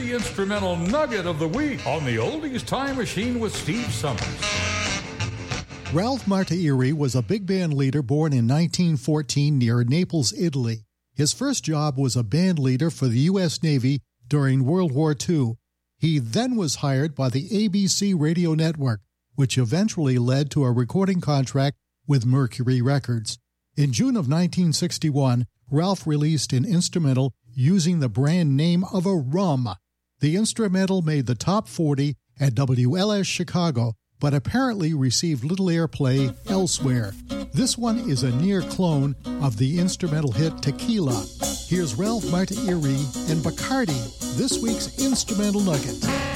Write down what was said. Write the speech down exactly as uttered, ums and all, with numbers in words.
the instrumental nugget of the week on the Oldies Time Machine with Steve Summers. Ralph Martiri was a big band leader born in nineteen fourteen near Naples, Italy. His first job was a band leader for the U S Navy during World War Two. He then was hired by the A B C radio network, which eventually led to a recording contract with Mercury Records. In June of nineteen sixty-one, Ralph released an instrumental using the brand name of a rum. The instrumental made the top forty at W L S Chicago, but apparently received little airplay elsewhere. This one is a near clone of the instrumental hit Tequila. Here's Ralph Martiri and Bacardi, this week's Instrumental Nugget.